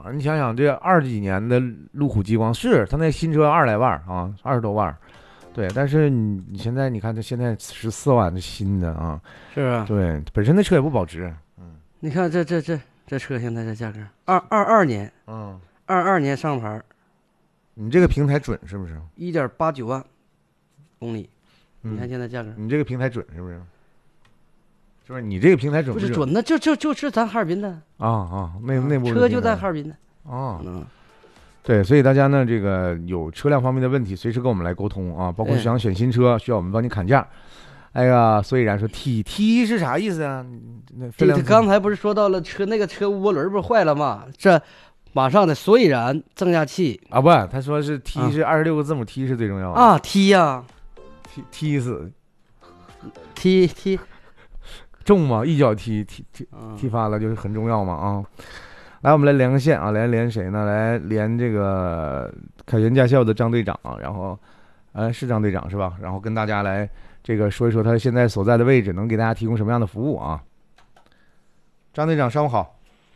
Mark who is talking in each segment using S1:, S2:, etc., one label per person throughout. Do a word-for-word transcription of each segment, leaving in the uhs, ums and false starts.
S1: 你想想这二几年的路虎极光，是它那新车二来万啊，二十多万。对，但是你你现在你看，它现在十四万的新的啊，
S2: 是啊，
S1: 对，本身那车也不保值。嗯，
S2: 你看这这这这车现在这价格，二二二年，
S1: 嗯，
S2: 二二年上牌，
S1: 你这个平台准是不是？
S2: 一点八九万公里，
S1: 嗯、
S2: 你看现在价格，
S1: 你这个平台准是不是？是不是你这个平台准
S2: 不
S1: 是
S2: 是准的？就就就是咱哈尔滨的
S1: 啊啊，内内部
S2: 车就在哈尔滨的
S1: 啊。
S2: 嗯。
S1: 对，所以大家呢，这个有车辆方面的问题，随时跟我们来沟通啊，包括想选新车，需要我们帮你砍价。哎呀，所以然说 T T 是啥意思啊？那
S2: 这刚才不是说到了车那个车涡轮不是坏了吗？这马上的，所以然增压器
S1: 啊不，他说是 T 是二十六个字母 T 是最重要的
S2: 啊 T 呀
S1: T T 死
S2: T T
S1: 重吗？一脚踢踢踢踢发了就是很重要嘛啊。来，我们来连个线啊，来连谁呢？来连这个凯旋驾校的张队长啊，然后，呃，是张队长是吧？然后跟大家来这个说一说他现在所在的位置，能给大家提供什么样的服务啊？张队长，上午好。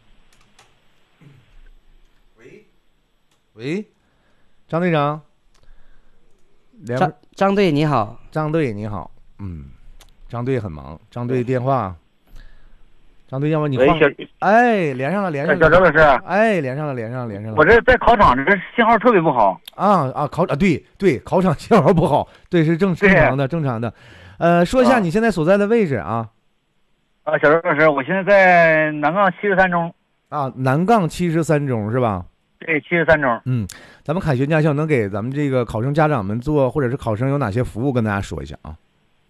S1: 喂，喂，张队长，
S2: 张张队你好，
S1: 张队你好，嗯，张队很忙，张队电话。张队，要不你换？哎，连上了，连上了。
S3: 小周老师，
S1: 哎，连上了，连上了，连上了。
S3: 我这在考场，这信号特别不好。
S1: 啊啊，考啊，对对，考场信号不好，对，是正正常的，正常的。呃，说一下你现在所在的位置啊。
S3: 啊，小周老师，我现在在南杠七十三中。
S1: 啊，南杠七十三中是吧？
S3: 对，七十三中。
S1: 嗯，咱们凯旋驾校能给咱们这个考生家长们做，或者是考生有哪些服务，跟大家说一下啊。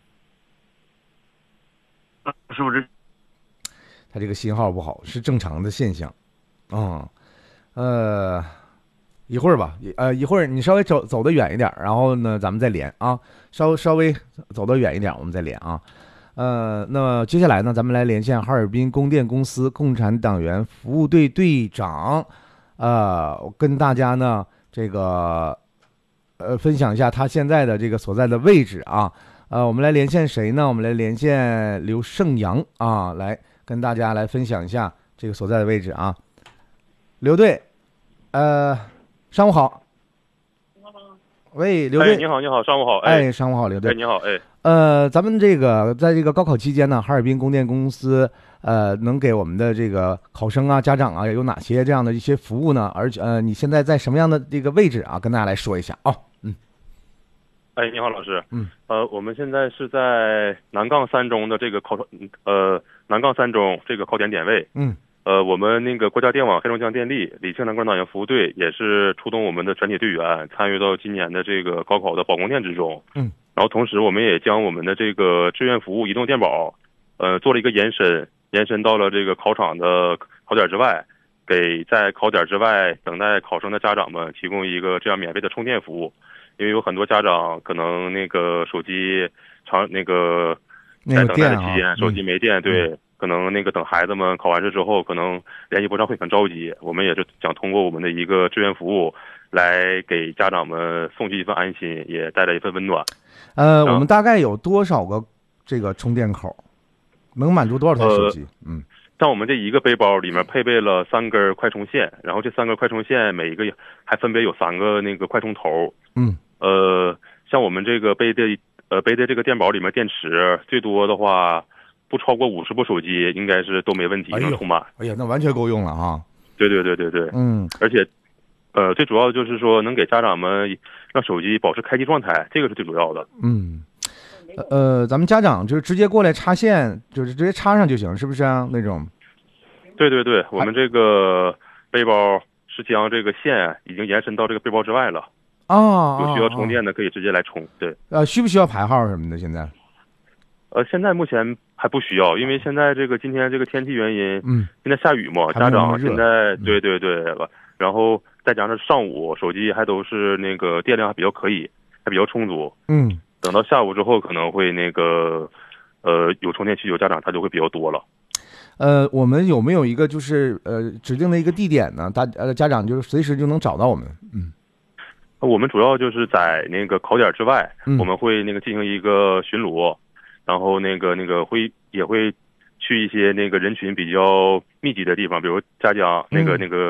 S3: 是不是？
S1: 它这个信号不好是正常的现象，嗯，呃，一会儿吧，呃，一会儿你稍微走走得远一点，然后呢，咱们再连啊，稍稍微走得远一点，我们再连啊，呃，那么接下来呢，咱们来连线哈尔滨供电公司共产党员服务队队长，呃，跟大家呢这个呃分享一下他现在的这个所在的位置啊，呃，我们来连线谁呢？我们来连线刘胜阳啊，来。跟大家来分享一下这个所在的位置啊，刘队，呃，上午好。喂，刘队，
S4: 哎，你好，你好，上午好。
S1: 哎，哎上午好，刘队。
S4: 哎，你好，哎。
S1: 呃，咱们这个在这个高考期间呢，哈尔滨供电公司呃能给我们的这个考生啊、家长啊有哪些这样的一些服务呢？而且呃，你现在在什么样的这个位置啊？跟大家来说一下啊。嗯。
S4: 哎，你好，老师。
S1: 嗯。
S4: 呃，我们现在是在南杠三中的这个考呃南杠三中这个考点点位。
S1: 嗯。
S4: 呃，我们那个国家电网、黑龙江电力、理性南共产党员服务队也是出动我们的全体队员参与到今年的这个高考的保供电之中。
S1: 嗯。
S4: 然后同时，我们也将我们的这个志愿服务移动电宝，呃，做了一个延伸，延伸到了这个考场的考点之外，给在考点之外等待考生的家长们提供一个这样免费的充电服务。因为有很多家长可能那个手机长那个在等待的期间、啊、手机没电，对、嗯，可能那个等孩子们考完试之后，可能联系不上会很着急。我们也是想通过我们的一个志愿服务，来给家长们送去一份安心，也带来一份温暖。
S1: 呃，我们大概有多少个这个充电口，能满足多少台手机？
S4: 呃、
S1: 嗯。
S4: 像我们这一个背包里面配备了三根快充线，然后这三根快充线每一个还分别有三个那个快充头。
S1: 嗯。
S4: 呃，像我们这个背的呃背的这个电宝里面电池最多的话不超过五十部手机，应该是都没问题能充满。
S1: 哎呀，那完全够用了哈。
S4: 对对对对对。
S1: 嗯。
S4: 而且，呃，最主要的就是说能给家长们让手机保持开机状态，这个是最主要的。
S1: 嗯。呃，咱们家长就是直接过来插线，就是直接插上就行，是不是啊？那种。
S4: 对对对，我们这个背包是将这个线已经延伸到这个背包之外了。
S1: 啊。
S4: 有需要充电的可以直接来充。对。
S1: 呃，需不需要排号什么的？现在？
S4: 呃，现在目前还不需要，因为现在这个今天这个天气原因，
S1: 嗯，
S4: 现在下雨嘛，家长现在对对对，然后再加上上午手机还都是那个电量还比较可以，还比较充足。
S1: 嗯。
S4: 等到下午之后可能会那个，呃，有充电需求家长他就会比较多了。
S1: 呃，我们有没有一个就是呃指定的一个地点呢？大呃家长就是随时就能找到我们。嗯。
S4: 我们主要就是在那个考点之外，
S1: 嗯、
S4: 我们会那个进行一个巡逻，然后那个那个会也会去一些那个人群比较密集的地方，比如嘉江那个、嗯、那个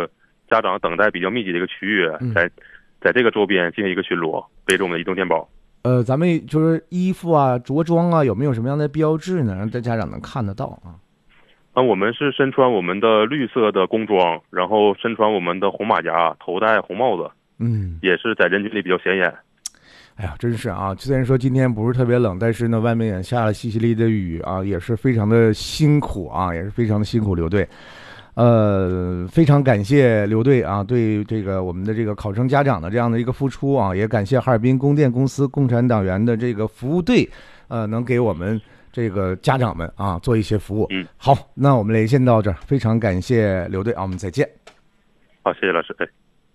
S4: 家长等待比较密集的一个区域，在在这个周边进行一个巡逻，背着我们的移动电宝。
S1: 呃，咱们就是衣服啊、着装啊，有没有什么样的标志呢？让大家长能看得到啊？
S4: 啊，我们是身穿我们的绿色的工装，然后身穿我们的红马甲，头戴红帽子，
S1: 嗯，
S4: 也是在人群里比较显眼。
S1: 哎呀，真是啊！虽然说今天不是特别冷，但是呢，外面也下了淅淅沥沥的雨啊，也是非常的辛苦啊，也是非常的辛苦刘队。呃，非常感谢刘队啊，对这个我们的这个考生家长的这样的一个付出啊，也感谢哈尔滨供电公司共产党员的这个服务队，呃，能给我们这个家长们啊做一些服务。
S4: 嗯，
S1: 好，那我们连线到这儿，非常感谢刘队啊，我们再见。
S4: 好，谢谢老师。哎，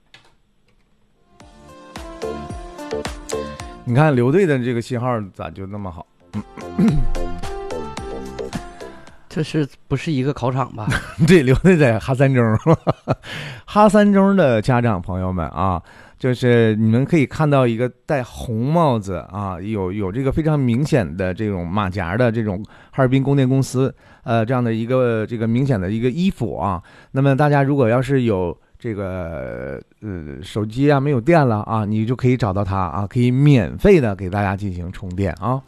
S1: 你看刘队的这个信号咋就那么好？嗯。
S2: 这是不是一个考场吧？
S1: 对，刘队在哈三中，哈三中的家长朋友们啊，就是你们可以看到一个戴红帽子啊，有有这个非常明显的这种马甲的这种哈尔滨供电公司呃这样的一个这个明显的一个衣服啊。那么大家如果要是有这个呃手机啊没有电了啊，你就可以找到它啊，可以免费的给大家进行充电啊。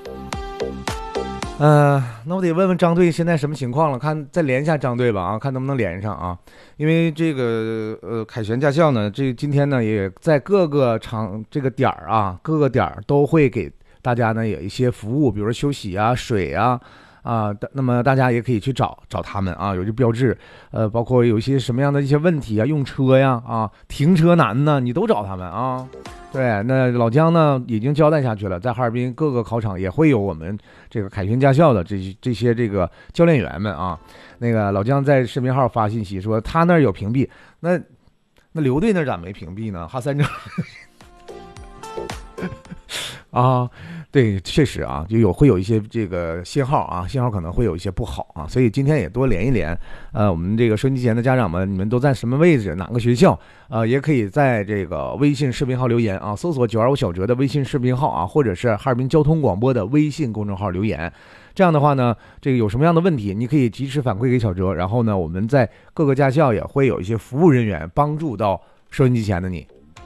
S1: 呃，那我得问问张队现在什么情况了，看再连一下张队吧啊，看能不能连上啊。因为这个呃凯旋驾校呢，这今天呢也在各个场这个点儿啊，各个点儿都会给大家呢有一些服务，比如说休息啊、水啊啊，那么大家也可以去找找他们啊，有这标志，呃，包括有一些什么样的一些问题啊，用车呀啊，停车难呢，你都找他们啊。对，那老姜呢已经交代下去了，在哈尔滨各个考场也会有我们这个凯旋驾校的这这些这个教练员们啊。那个老姜在视频号发信息说他那儿有屏蔽，那那刘队那咋没屏蔽呢？哈三中啊，对，确实啊，就有会有一些这个信号啊，信号可能会有一些不好啊，所以今天也多连一连。呃，我们这个收音机前的家长们，你们都在什么位置？哪个学校？呃，也可以在这个微信视频号留言啊，搜索九二五小哲的微信视频号啊，或者是哈尔滨交通广播的微信公众号留言。这样的话呢，这个有什么样的问题，你可以及时反馈给小哲，然后呢，我们在各个驾校也会有一些服务人员帮助到收音机前的你。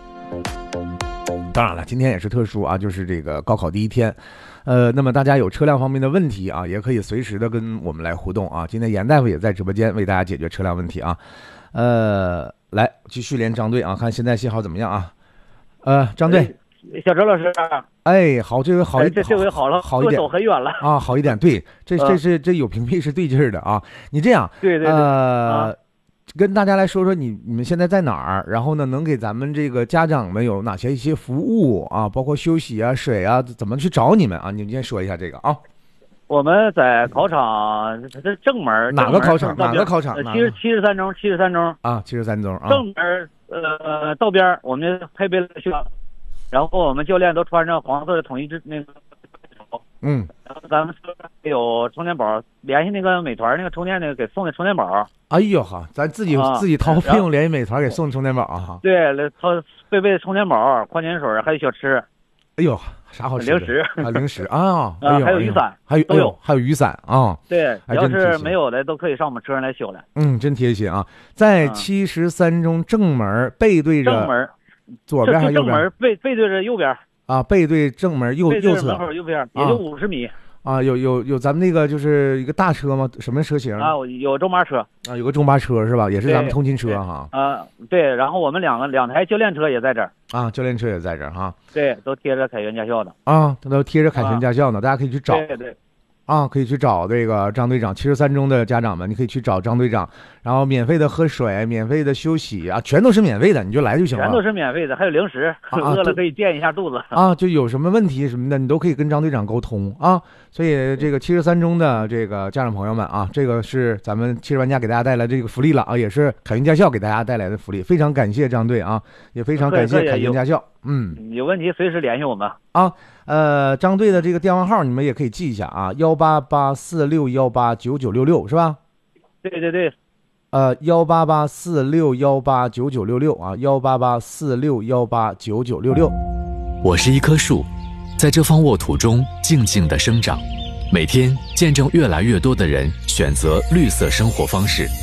S1: 当然了，今天也是特殊啊，就是这个高考第一天，呃，那么大家有车辆方面的问题啊，也可以随时的跟我们来互动啊。今天严大夫也在直播间为大家解决车辆问题啊。呃，来继续连张队啊，看现在信号怎么样啊？呃，张队，
S3: 小周老师，
S1: 哎，好，这回好一点，
S3: 这这回好了，
S1: 好一点，
S3: 走很远了
S1: 啊，好一点。对，这这是这有屏蔽是对劲儿的啊。你这样，
S3: 对对对，
S1: 呃。啊跟大家来说说你你们现在在哪儿，然后呢，能给咱们这个家长们有哪些一些服务啊，包括休息啊、水啊，怎么去找你们啊？你们先说一下这个啊。
S3: 我们在考场，这正门
S1: 哪个考场？哪个考场？
S3: 七十七十三中，七十三中
S1: 啊，七十三中啊。
S3: 正门呃道边，我们配备了学校，然后我们教练都穿上黄色的统一制那个。
S1: 嗯，
S3: 然后咱们有充电宝，联系那个美团那个充电那个给送的充电宝。
S1: 哎呦哈，咱自己、啊、自己掏费用联系美团给送充电宝啊。
S3: 对，掏备备充电宝、矿泉水还有小吃。
S1: 哎呦，啥好吃的？
S3: 零食
S1: 啊，零食啊，
S3: 哎呦，还有雨伞，
S1: 还有
S3: 都有，
S1: 还有雨伞啊。
S3: 对，要是没有的都可以上我们车上来修了。
S1: 嗯，真贴心啊！在七十三中正门背对着
S3: 正门，
S1: 左边还是右边？
S3: 正门背背对着右边。
S1: 啊，背对正门右右侧，
S3: 门口右边也就五十米
S1: 啊。有有有咱们那个就是一个大车吗？什么车型
S3: 啊？有中巴车
S1: 啊，有个中巴车是吧？也是咱们通勤车哈。
S3: 啊，对，然后我们两个两台教练车也在这儿
S1: 啊，教练车也在这儿哈。
S3: 对，都贴着凯旋驾校的
S1: 啊，它都贴着凯旋驾校呢，大家可以去找。
S3: 对对。
S1: 啊，可以去找这个张队长，七十三中的家长们，你可以去找张队长，然后免费的喝水，免费的休息啊，全都是免费的，你就来就行了。
S3: 全都是免费的，还有零食，啊、饿了可以垫一下肚子
S1: 啊。就有什么问题什么的，你都可以跟张队长沟通啊。所以这个七十三中的这个家长朋友们啊，这个是咱们汽车玩家给大家带来这个福利了啊，也是凯旋驾校给大家带来的福利，非常感谢张队啊，也非常感谢凯旋驾校。嗯，
S3: 有问题随时联系我们
S1: 啊。呃，张队的这个电话号你们也可以记一下啊，幺八八四六幺八九九六六是吧？
S3: 对对对。
S1: 呃，幺八八四六幺八九九六六啊，幺八八四六幺八九九六六。
S5: 我是一棵树，在这方沃土中静静地生长，每天见证越来越多的人选择绿色生活方式。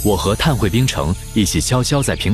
S5: 我和碳汇冰城一起悄悄在平